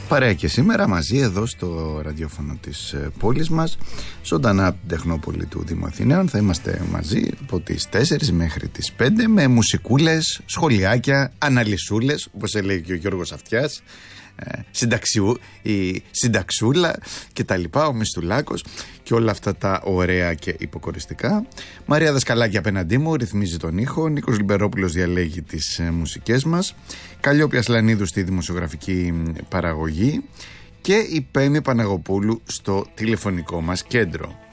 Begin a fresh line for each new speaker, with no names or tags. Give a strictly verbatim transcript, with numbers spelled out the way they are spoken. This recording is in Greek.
Παρέα και σήμερα μαζί εδώ στο ραδιόφωνο της πόλης μας, ζωντανά από την Τεχνόπολη του Δήμου Αθηναίων. Θα είμαστε μαζί από τις τέσσερις μέχρι τις πέντε με μουσικούλες, σχολιάκια, αναλυσούλες, όπως έλεγε και ο Γιώργος Αυτιάς, συνταξιού, η συνταξούλα και τα λοιπά, ο Μιστουλάκος και όλα αυτά τα ωραία και υποκοριστικά. Μαρία Δασκαλάκη απέναντί μου ρυθμίζει τον ήχο, Νίκος Λιμπερόπουλος διαλέγει τις ε, μουσικές μας, Καλλιόπη Ασλανίδου στη δημοσιογραφική παραγωγή και η Πέμη Παναγοπούλου στο τηλεφωνικό μας κέντρο.